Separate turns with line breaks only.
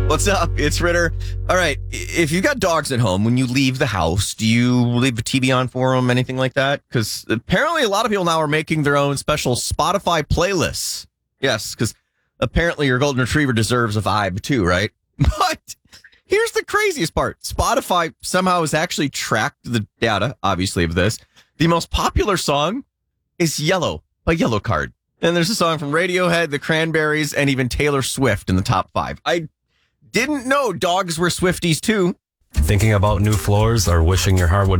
What's up? It's Ritter. All right. If you've got dogs at home, when you leave the house, do you leave the TV on for them, anything like that? Because apparently a lot of people now are making their own special Spotify playlists. Yes, because apparently your golden retriever deserves a vibe too, right? But here's the craziest part. Spotify somehow has actually tracked the data, obviously, of this. The most popular song is Yellow by Yellow Card. And there's a song from Radiohead, the Cranberries, and even Taylor Swift in the top 5. I didn't know dogs were Swifties too.
Thinking about new floors or wishing your hardwood